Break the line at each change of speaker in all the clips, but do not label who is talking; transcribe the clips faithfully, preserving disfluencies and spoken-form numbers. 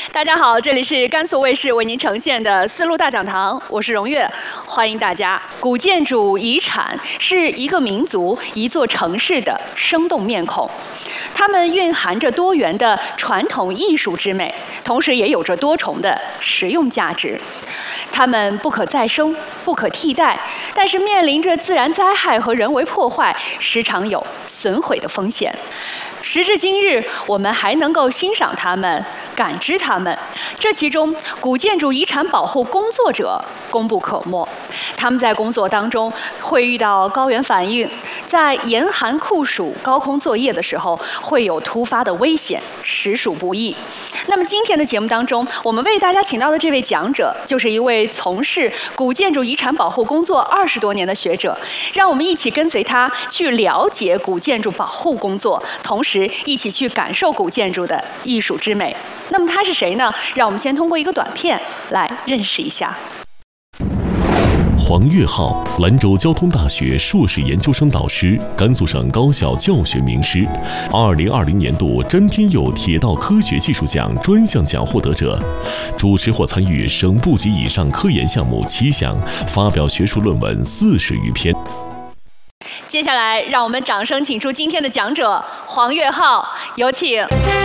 大家好，这里是甘肃卫视为您呈现的丝路大讲堂，我是荣月，欢迎大家。古建筑遗产是一个民族、一座城市的生动面孔，它们蕴含着多元的传统艺术之美，同时也有着多重的实用价值。它们不可再生、不可替代，但是面临着自然灾害和人为破坏，时常有损毁的风险。时至今日，我们还能够欣赏它们、感知它们，这其中古建筑遗产保护工作者功不可没。他们在工作当中会遇到高原反应，在严寒酷暑、高空作业的时候会有突发的危险，实属不易。那么今天的节目当中，我们为大家请到的这位讲者，就是一位从事古建筑遗产保护工作二十多年的学者，让我们一起跟随他去了解古建筑保护工作，同时一起去感受古建筑的艺术之美。那么他是谁呢？让我们先通过一个短片来认识一下。
黄岳浩，兰州交通大学硕士研究生导师，甘肃省高校教学名师，二零二零年度詹天佑铁道科学技术奖专项奖获得者，主持或参与省部级以上科研项目七项，发表学术论文四十余篇。
接下来，让我们掌声请出今天的讲者黄岳浩，有请。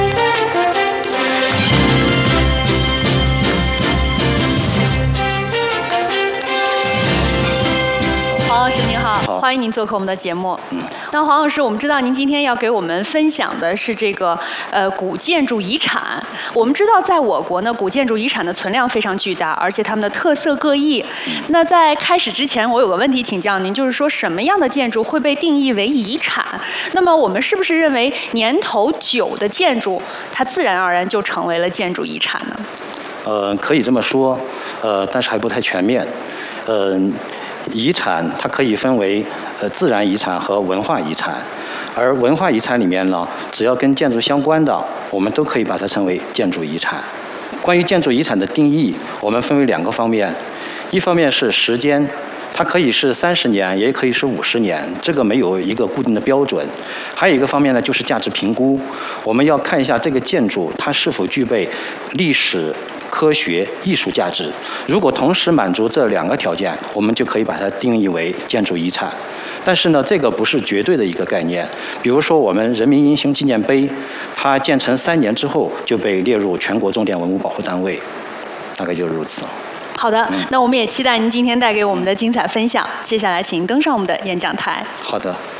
黄老师您好，
好，
欢迎您做客我们的节目。
嗯，
那黄老师，我们知道您今天要给我们分享的是这个呃古建筑遗产。我们知道，在我国呢，古建筑遗产的存量非常巨大，而且它们的特色各异。那在开始之前，我有个问题请教您，就是说什么样的建筑会被定义为遗产？那么我们是不是认为年头久的建筑，它自然而然就成为了建筑遗产呢？
呃，可以这么说，呃，但是还不太全面。呃。遗产它可以分为呃自然遗产和文化遗产，而文化遗产里面呢，只要跟建筑相关的，我们都可以把它称为建筑遗产。关于建筑遗产的定义，我们分为两个方面，一方面是时间，它可以是三十年，也可以是五十年，这个没有一个固定的标准。还有一个方面呢，就是价值评估，我们要看一下这个建筑它是否具备历史、科学、艺术价值，如果同时满足这两个条件，我们就可以把它定义为建筑遗产。但是呢，这个不是绝对的一个概念。比如说，我们人民英雄纪念碑，它建成三年之后就被列入全国重点文物保护单位，大概就是如此。
好的，那我们也期待您今天带给我们的精彩分享。接下来，请登上我们的演讲台。
好的。